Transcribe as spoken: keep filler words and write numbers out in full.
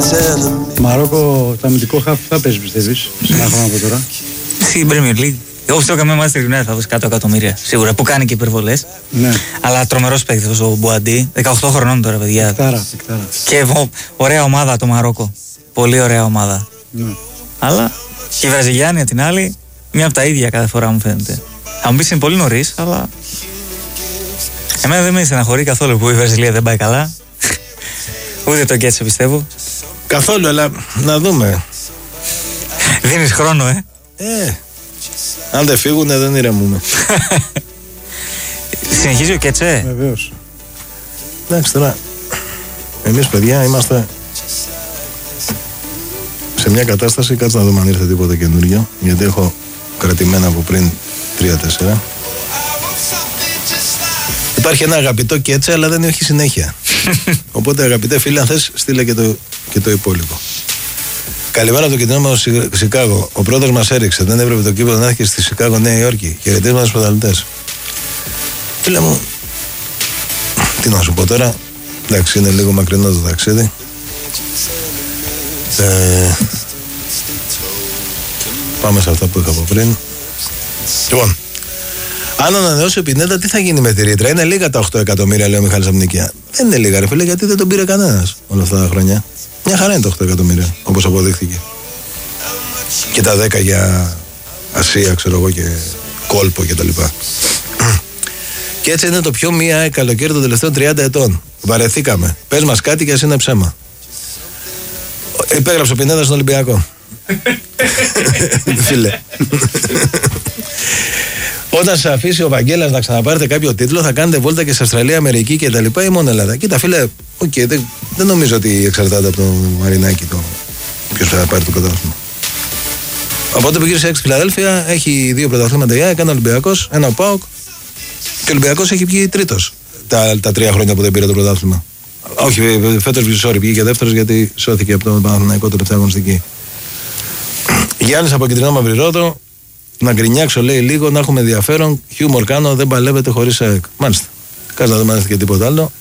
Μαρόκο, το αμυντικό χαφ θα παίζει, πιστεύεις, σε ένα χρόνο από τώρα? Στην Premier League. Εγώ πιστεύω καμία Manchester United θα δώσει κάτω εκατομμύρια. Σίγουρα, που κάνει και υπερβολές. Ναι. Αλλά τρομερός παίκτης ο Μπουαντί. δεκαοκτώ χρονών τώρα, παιδιά. Εκτάρα, εκτάρα. Και ωραία ομάδα το Μαρόκο. Πολύ ωραία ομάδα. Ναι. Αλλά και η Βραζιλιάνοι την άλλη, μία από τα ίδια κάθε φορά μου φαίνεται. Θα μου πεις είναι πολύ νωρίς, αλλά. Εμένα δεν με στεναχωρεί καθόλου που η Βραζιλία δεν πάει καλά. Ούτε το Γκέτσε πιστεύω. Καθόλου, αλλά να δούμε. Δίνεις χρόνο, ε. Ε. Αν δεν φύγουνε, δεν ηρεμούμε. Συνεχίζει ο Κέτσε. Βεβαίως. Εντάξει τώρα, εμείς παιδιά είμαστε σε μια κατάσταση, κάτσε να δούμε αν ήρθε τίποτα καινούριο, γιατί έχω κρατημένα από πριν τρία τέσσερα. Υπάρχει ένα αγαπητό Κέτσε, αλλά δεν έχει συνέχεια. Οπότε αγαπητέ φίλε, αν θες, στείλε και το, και το υπόλοιπο. Καλημέρα από το κεντρικό Σικάγο. Ο πρόεδρος μας έριξε. Δεν έπρεπε το κήπο να έρχεται στη Σικάγο, Νέα Υόρκη. Χαιρετίσματα στους πρωταθλητές. Φίλε μου, τι να σου πω τώρα. Εντάξει, είναι λίγο μακρινό το ταξίδι. Ε, πάμε σε αυτά που είχα από πριν. Λοιπόν, αν ανανεώσει ο Πινέτα, τι θα γίνει με τη ρήτρα? Είναι λίγα τα οκτώ εκατομμύρια, λέει ο Μιχάλης Αμνικία. Δεν είναι λίγα, ρε φίλε, γιατί δεν τον πήρε κανένας όλα αυτά τα χρόνια. Μια χαρά είναι τα οκτώ εκατομμύρια, όπως αποδείχθηκε. Και τα δέκα για Ασία, ξέρω εγώ, και κόλπο κτλ. Και έτσι είναι το πιο μία καλοκαίρι των τελευταίων τριάντα ετών. Βαρεθήκαμε. Πες μας κάτι και ας είναι ψέμα. Υπέγραψε ο Πινέδας στον Ολυμπιακό. Φίλε. Όταν σας αφήσει ο Βαγγέλας να ξαναπάρετε κάποιο τίτλο, θα κάνετε βόλτα και σε Αυστραλία, Αμερική και τα λοιπά, ή μόνο Ελλάδα? Κοίτα, φίλε, okay, δεν, δεν νομίζω ότι εξαρτάται από το Μαρινάκι το ποιος θα πάρει το πρωτάθλημα. Οπότε που γύρισε έξι Φιλαδέλφια, έχει δύο πρωταθλήματα για, έκανε Ολυμπιακός, ένα ο ΠΑΟΚ, και ο Ολυμπιακός έχει βγει τρίτος τα, τα τρία χρόνια που δεν πήρε το πρωτάθλημα. Όχι, φέτος sorry, βγήκε δεύτερος γιατί σώθηκε από το Παναθηναϊκό τελευταία αγωνιστική. Γιάννης από Κεντρινό Μαυρηρόδο. Να γκρινιάξω, λέει, λίγο, να έχουμε ενδιαφέρον. Χιούμορ κάνω, δεν παλεύεται χωρίς ΑΕΚ. Μάλιστα. Κάτσε να δούμε αν έρθει και τίποτα άλλο.